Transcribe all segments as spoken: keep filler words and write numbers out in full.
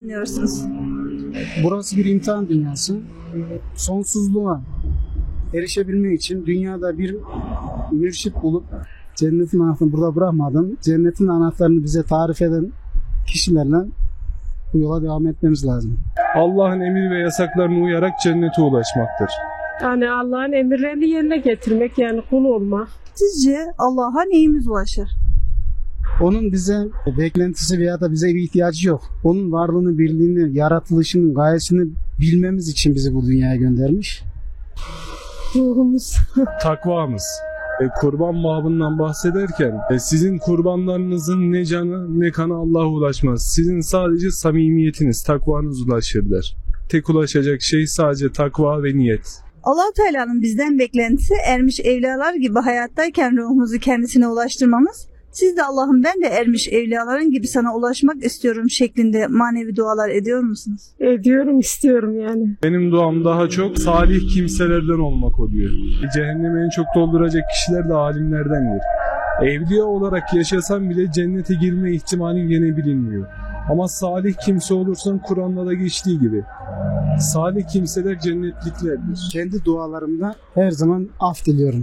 düşünüyorsunuz? Burası bir imtihan dünyası. Sonsuzluğa erişebilmek için dünyada bir mürşit bulup cennetin anahtarını burada bırakmadan cennetin anahtarını bize tarif eden kişilerle bu yola devam etmemiz lazım. Allah'ın emir ve yasaklarına uyarak cennete ulaşmaktır. Yani Allah'ın emirlerini yerine getirmek, yani kul olmak. Sizce Allah'a neyimiz ulaşır? Onun bize beklentisi veya da bize bir ihtiyacı yok. Onun varlığını, birliğini, yaratılışının gayesini bilmemiz için bizi bu dünyaya göndermiş. Ruhumuz. Takvamız. E, kurban babından bahsederken e, sizin kurbanlarınızın ne canı ne kanı Allah'a ulaşmaz. Sizin sadece samimiyetiniz, takvanız ulaşır der. Tek ulaşacak şey sadece takva ve niyet. Allah-u Teala'nın bizden beklentisi ermiş evliyalar gibi hayattayken ruhumuzu kendisine ulaştırmamız. Siz de Allah'ım ben de ermiş evliyaların gibi sana ulaşmak istiyorum şeklinde manevi dualar ediyor musunuz? Ediyorum, istiyorum yani. Benim duam daha çok salih kimselerden olmak oluyor. Cehennemi en çok dolduracak kişiler de alimlerdendir. Evliya olarak yaşasan bile cennete girme ihtimalin gene bilinmiyor. Ama salih kimse olursan Kur'an'da da geçtiği gibi salih kimseler cennetliklerdir. Kendi dualarımda her zaman af diliyorum.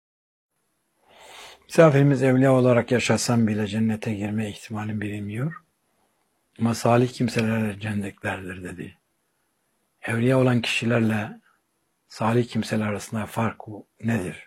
Misafirimiz evliya olarak yaşasam bile cennete girme ihtimalin bilinmiyor. Ama salih kimseler cennetliklerdir dedi. Evliya olan kişilerle salih kimseler arasında fark nedir?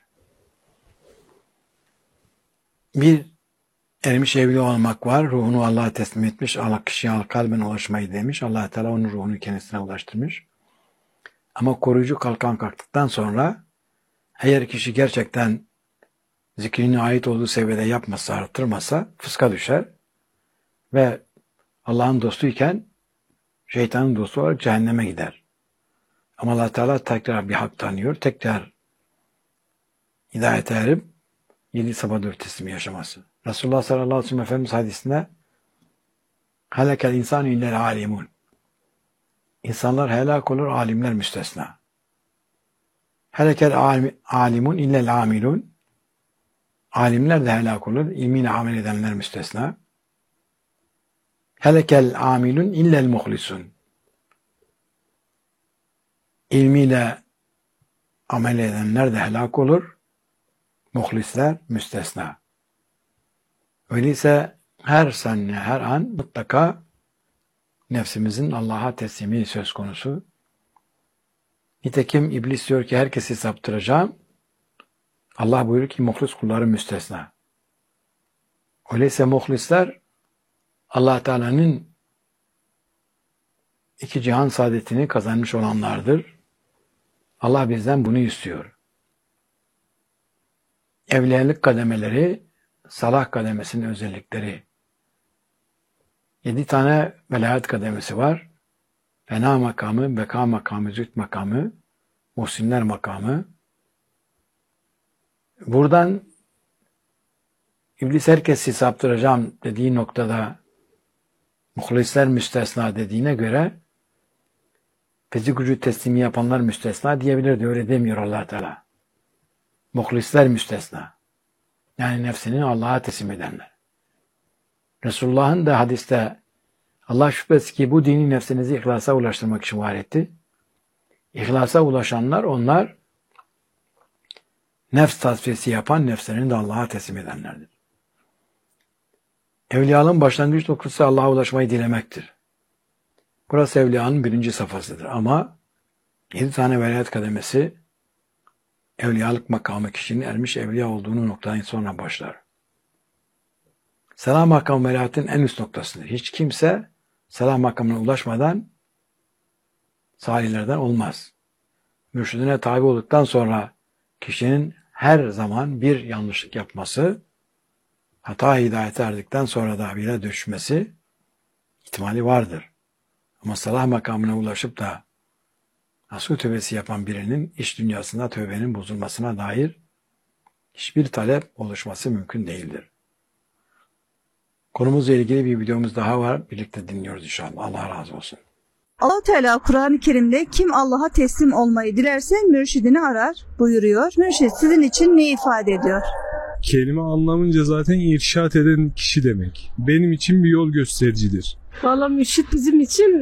Bir, ermiş evliya olmak var. Ruhunu Allah'a teslim etmiş. Allah kişiye kalben ulaşmayı demiş. Allah Teala onun ruhunu kendisine ulaştırmış. Ama koruyucu kalkan kalktıktan sonra eğer kişi gerçekten zikrine ait olduğu seviyede yapmasa, artırmasa fıska düşer ve Allah'ın dostuyken şeytanın dostu olarak cehenneme gider. Ama Allah Teala tekrar bir hak tanıyor, tekrar hidayete erip yedi sabah dört teslimi yaşaması. Resulullah sallallahu aleyhi ve sellem Efendimiz hadisinde helekel insan illel alimun. İnsanlar helak olur, alimler müstesna. Helekel alimun illel amilun. Alimler de helak olur, ilmiyle amel edenler müstesna. Helekel amilun illel muhlisun. İlmiyle amel edenler de helak olur, muhlisler müstesna. Öyleyse her saniye, her an mutlaka nefsimizin Allah'a teslimi söz konusu. Nitekim iblis diyor ki herkesi saptıracağım. Allah buyuruyor ki muhlis kulları müstesna. Öyleyse muhlisler Allah Teala'nın iki cihan saadetini kazanmış olanlardır. Allah bizden bunu istiyor. Evliyalık kademeleri, salah kademesinin özellikleri. Yedi tane velayet kademesi var. Fena makamı, beka makamı, züht makamı, muhsinler makamı. Buradan iblis herkesi saptıracağım dediği noktada muhlisler müstesna dediğine göre fizik gücü teslimi yapanlar müstesna diyebilirdi. Öyle demiyor Allah Teala. Muhlisler müstesna. Yani nefsini Allah'a teslim edenler. Resulullah'ın da hadiste Allah şüphesiz ki bu dini nefsinizi ihlasa ulaştırmak için var etti. İhlasa ulaşanlar onlar nefs tasfiyesi yapan, nefslerini de Allah'a teslim edenlerdir. Evliyalığın başlangıç noktası Allah'a ulaşmayı dilemektir. Burası evliyanın birinci safhasıdır. Ama yedi tane velayet kademesi evliyalık makamı kişinin ermiş evliya olduğunu noktadan sonra başlar. Selam makamı velayetin en üst noktasıdır. Hiç kimse selam makamına ulaşmadan salihlerden olmaz. Mürşidine tabi olduktan sonra kişinin her zaman bir yanlışlık yapması, hata hidayete erdikten sonra da bile düşmesi ihtimali vardır. Ama salah makamına ulaşıp da nasuh tövbesi yapan birinin iç dünyasında tövbenin bozulmasına dair hiçbir talep oluşması mümkün değildir. Konumuzla ilgili bir videomuz daha var. Birlikte dinliyoruz inşallah. Allah razı olsun. Allah Teala Kur'an-ı Kerim'de kim Allah'a teslim olmayı dilerse mürşidini arar buyuruyor. Mürşid sizin için ne ifade ediyor? Kelime anlamınca zaten irşat eden kişi demek. Benim için bir yol göstericidir. Valla mürşit bizim için